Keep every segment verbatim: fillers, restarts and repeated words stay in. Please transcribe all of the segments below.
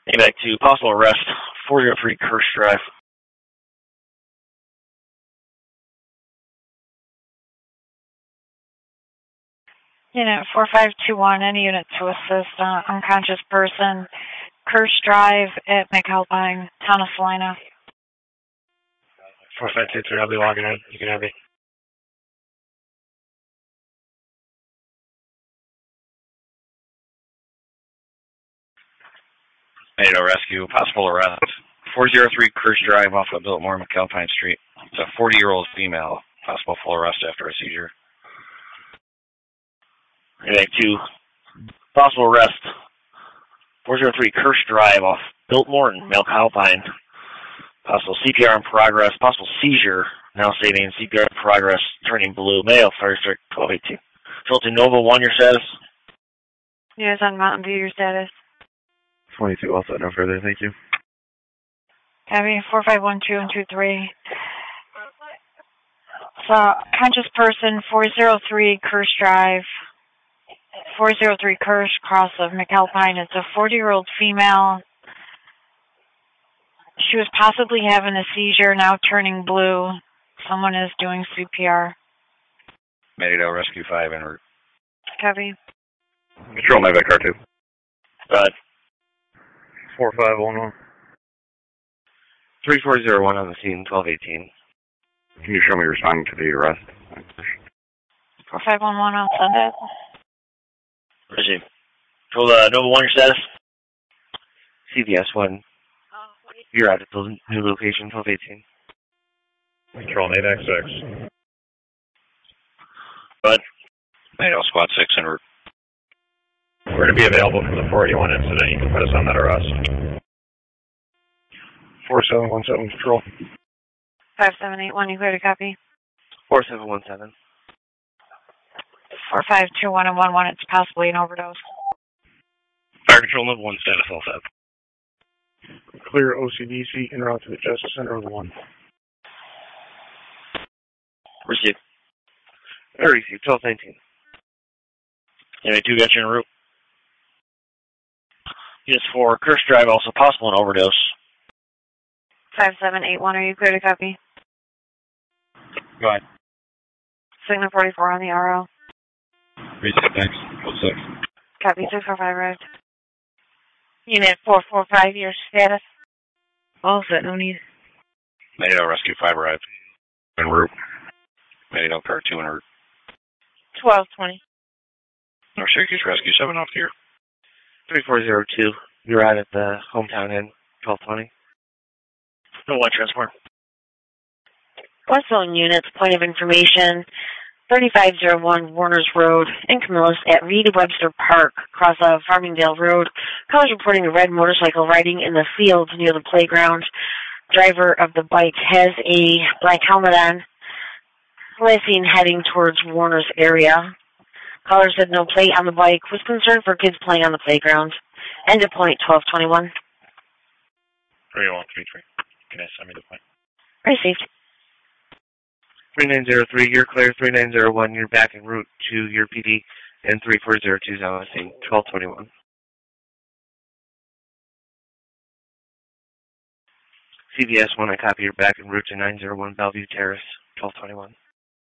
Back to possible arrest, four oh three Kirsch Drive. Unit four five two one, any unit to assist uh, unconscious person, Kirsch Drive at McAlpine, Town of Salina. four five two three, I'll be logging in. You can have me. Tornado rescue, possible arrest. four oh three Kirsch Drive off of Biltmore, McAlpine Street. It's a forty-year-old female, possible full arrest after a seizure. Back to possible arrest. four oh three Kirsch Drive off Biltmore and McAlpine. Possible C P R in progress. Possible seizure. Now stating C P R in progress. Turning blue. Male. Fire District twelve eighteen. Filter Nova one. Your status? Yes, on Mountain View. Your status? twenty-two. Also, no further. Thank you. Copy. four five one two and two three. So, conscious person. four oh three Kirsch Drive. four oh three Kirsch, cross of McAlpine. It's a forty-year-old female. She was possibly having a seizure, now turning blue. Someone is doing C P R. Medidale Rescue five en route. Copy. Control my car two. Go ahead. four five one one. three four zero one on the scene, twelve eighteen. Can you show me responding to the arrest? four five one one, I'll send it. Receive. Control uh, Nova one, your status? C V S one. You're at the new location, twelve eighteen. Control eight X six. Go ahead. Medidale Squad six en route. We're to be available for the four eighty-one incident. You can put us on that arrest. four seven one seven, control. five seven eight one, you clear to copy? four seven one seven. four five two one and one one, it's possibly an overdose. Fire Control Nova one, status all set. Clear O C D C en route to the Justice Center of the one. Receive. I received, twelve nineteen. Unit two got you en route. Unit four, Kirsch Drive, also possible an overdose. five seven eight one, are you clear to copy? Go ahead. Signal forty-four on the R O. Receive, thanks. Code six. Copy, six four five arrived. Unit four four five, your status? All set, no need. Medidale Rescue five arrived. En route. Medidale Car two en route. twelve twenty. North Syracuse Rescue seven off here. three four zero two. You're out at the Hometown Inn, twelve twenty. No one transport. West Zone units, point of information, thirty-five oh one Warners Road in Camillus at Reed Webster Park, across of Farmingdale Road. Callers reporting a red motorcycle riding in the fields near the playground. Driver of the bike has a black helmet on. Last seen heading towards Warner's area. Caller said no plate on the bike. Was concerned for kids playing on the playground. End of point twelve twenty-one. three oh one three three. Can I send me the point? Received. three nine zero three, you're clear. three nine zero one, you're back en route to your P D. And three four zero two is on the scene, twelve twenty-one. C V S one, I copy, you're back en route to nine oh one Bellevue Terrace, twelve twenty-one.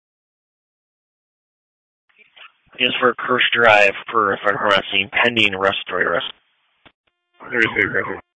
Is for Kirsch Drive per federal arrest scene, pending respiratory arrest. Receive,